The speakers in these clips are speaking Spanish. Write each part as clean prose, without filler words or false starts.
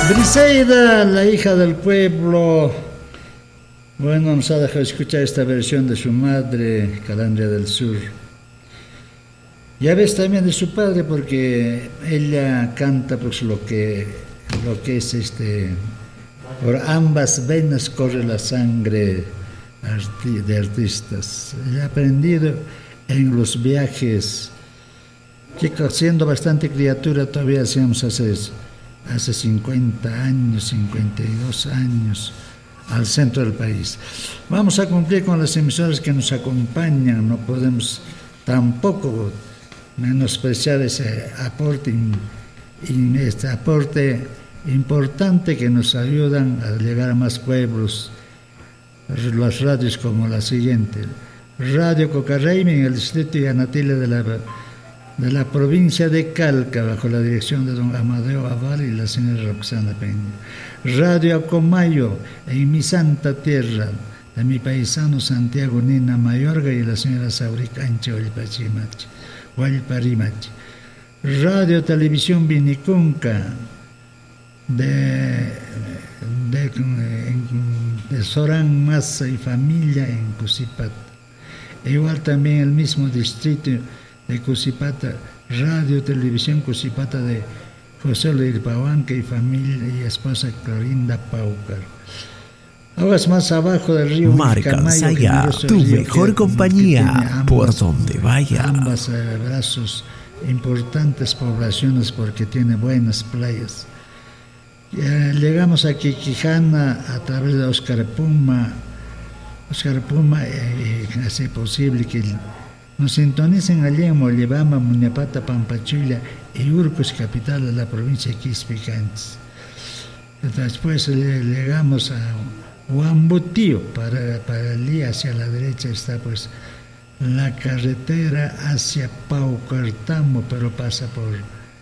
Briseida, la hija del pueblo, bueno, nos ha dejado escuchar esta versión de su madre, Calandria del Sur. Ya ves también de su padre, porque ella canta pues lo que es por ambas venas corre la sangre de artistas. Ella ha aprendido en los viajes, que siendo bastante criatura todavía hacíamos hace 50 años, 52 años, al centro del país. Vamos a cumplir con las emisoras que nos acompañan, no podemos tampoco menospreciar ese aporte, este aporte importante que nos ayudan a llegar a más pueblos. Las radios como la siguiente: Radio Cocarraimi en el distrito Yanatile de la provincia de Calca, bajo la dirección de don Amadeo Aval y la señora Roxana Peña. Radio Acomayo en mi santa tierra, de mi paisano Santiago Nina Mayorga y la señora Saurica Ancha Huayparimachi. Radio Televisión Vinicunca de Során Massa y familia en Cusipata. Igual también el mismo distrito de Cusipata, Radio Televisión Cusipata de José Luis Pahuanca y familia y esposa Clorinda Paucar. Aguas más abajo del río Marca Saya, tu mejor compañía, por donde vaya. Ambas brazos, importantes poblaciones porque tiene buenas playas. Llegamos a Quiquijana a través de Oscar Puma, hace posible que nos sintonicen allí en Mollebamba, Muñapata, Pampachulla y Urcos, capital de la provincia de Quispicantes. Después llegamos a Huambutío, para allí hacia la derecha está pues la carretera hacia Paucartambo, pero pasa por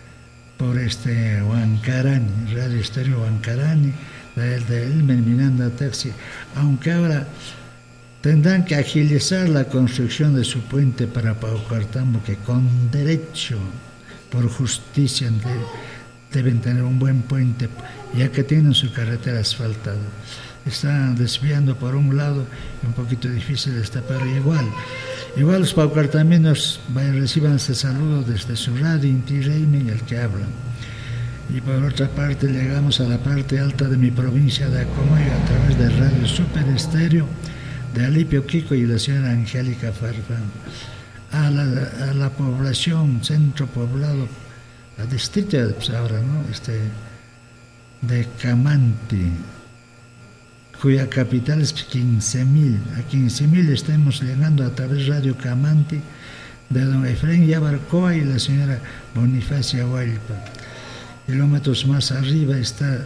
Huancarani, Radio Estéreo Huancarani, de Elmer Miranda Taxi, aunque ahora tendrán que agilizar la construcción de su puente para Paucartambo, que con derecho, por justicia, deben tener un buen puente, ya que tienen su carretera asfaltada. Están desviando por un lado, un poquito difícil está, pero igual los paucartaminos reciban este saludo desde su radio Inti Reymi, el que habla. Y por otra parte llegamos a la parte alta de mi provincia de Acomoy a través de Radio Super Estéreo de Alipio Kiko y la señora Angélica Farfán. A la población, centro poblado, al distrito pues ahora, ¿no? De Camanti, cuya capital es 15.000. A 15.000 estamos llegando a través de Radio Camanti de don Efraín Yabarcoa y la señora Bonifacia Hualpa. Kilómetros más arriba está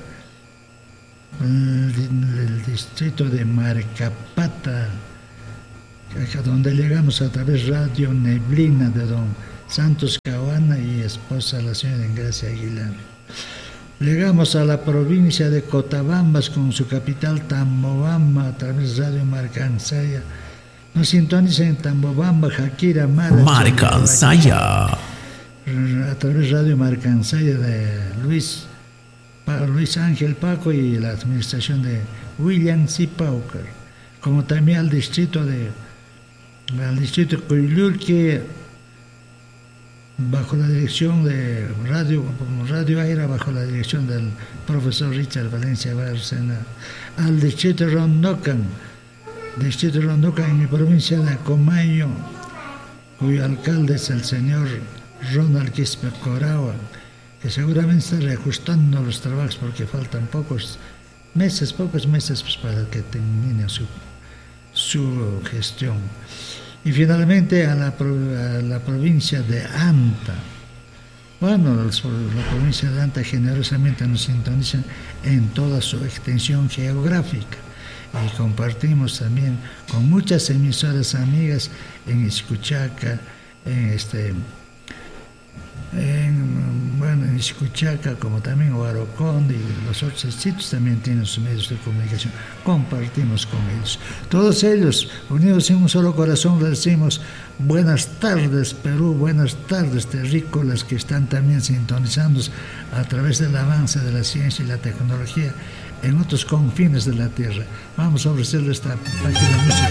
el distrito de Marcapata, donde llegamos a través de Radio Neblina de don Santos Cahuana y esposa la señora Engracia Aguilar. Llegamos a la provincia de Cotabambas con su capital Tambobamba a través de Radio Marcansaya. Nos sintonizan en Tambobamba, Jaquira, Mara. Marcansaya. A través de Radio Marcansaya de Luis Ángel Paco y la administración de William C. Paucar. Como también al distrito Cuyulque, bajo la dirección de Radio Aira, bajo la dirección del profesor Richard Valencia Bárcena, al distrito Rondocan en mi provincia de Acomayo, cuyo alcalde es el señor Ronald Quispe Coragua, que seguramente está reajustando los trabajos porque faltan pocos meses pues, para que termine su gestión. Y finalmente a la provincia de Anta. Bueno, la provincia de Anta generosamente nos sintonizan en toda su extensión geográfica y compartimos también con muchas emisoras amigas en Escuchaca, en en Iscuchaca, como también Huaroconde y los otros sitios también tienen sus medios de comunicación. Compartimos con ellos. Todos ellos, unidos en un solo corazón, les decimos buenas tardes Perú, buenas tardes terrícolas que están también sintonizándose a través del avance de la ciencia y la tecnología en otros confines de la tierra. Vamos a ofrecerles esta página musical.